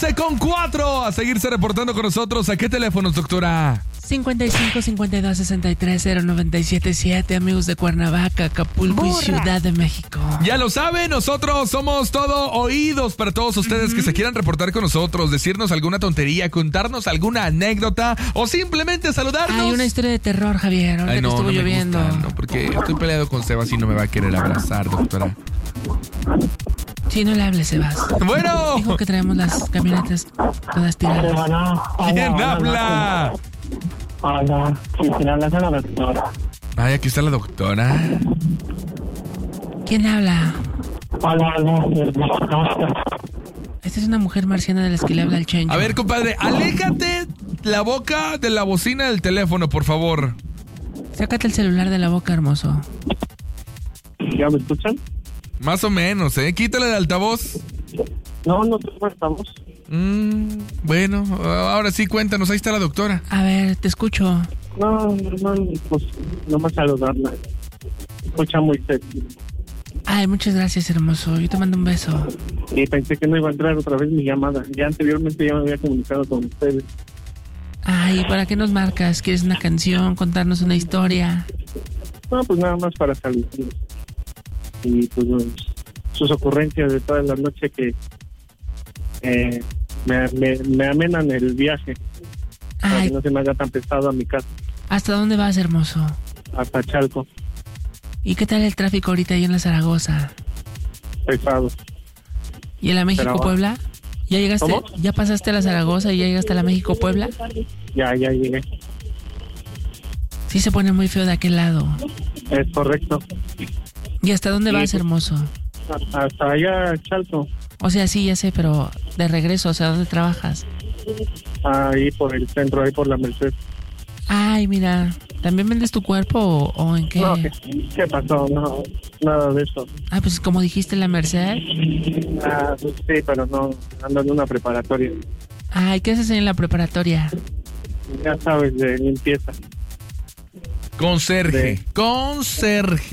11:04. A seguirse reportando con nosotros. ¿A qué teléfonos, doctora? 55 52 63 0977, amigos de Cuernavaca, Acapulco y Ciudad de México. Ya lo saben, nosotros somos todo oídos para todos ustedes que se quieran reportar con nosotros, decirnos alguna tontería, contarnos alguna anécdota o simplemente saludarnos. Hay una historia de terror, Javier, ahora que estuvo lloviendo. No, porque estoy peleado con Sebas y no me va a querer abrazar, doctora. Sí, no le hables, Sebas. Bueno. Dijo que traemos las camionetas todas tiradas. ¿Quién habla? Hola, ¿quién habla? Soy la doctora. Ay, aquí está la doctora. ¿Quién habla? Hola. Esta es una mujer marciana de las que le habla el Chencho. A ver, compadre, aléjate la boca de la bocina del teléfono, por favor. Sácate el celular de la boca, hermoso. ¿Ya me escuchan? Más o menos, quítale el altavoz. No tengo altavoz. Bueno, ahora sí, cuéntanos, ahí está la doctora. A ver, te escucho. No, pues nomás saludarla. Escucha muy sexy. Ay, muchas gracias, hermoso. Yo te mando un beso. Y pensé que no iba a entrar otra vez mi llamada. Ya anteriormente ya me había comunicado con ustedes. Ay, ¿para qué nos marcas? ¿Quieres una canción? ¿Contarnos una historia? No, pues nada más para saludarlos. Y pues sus ocurrencias de toda la noche que me amenan el viaje. Para Ay, que no se me haga tan pesado a mi casa. ¿hasta dónde vas, hermoso? Hasta Chalco. ¿Y qué tal el tráfico ahorita ahí en la Zaragoza? Pesado. ¿Y en la México-Puebla? ¿Ya llegaste? ¿Cómo? ¿Ya pasaste a la Zaragoza y ya llegaste a la México-Puebla? Ya llegué. Sí se pone muy feo de aquel lado. Es correcto. ¿Y hasta dónde Sí, vas, pues, hermoso? Hasta allá, Chalco. O sea, sí, ya sé, pero de regreso, o sea, ¿dónde trabajas? Ahí por el centro, ahí por la Merced. Ay, mira, ¿también vendes tu cuerpo o en qué? No, ¿qué pasó? No, nada de eso. Ah, pues como dijiste, la Merced. Sí, pero no, ando en una preparatoria. Ay, ¿qué haces en la preparatoria? Ya sabes, de limpieza. Conserje.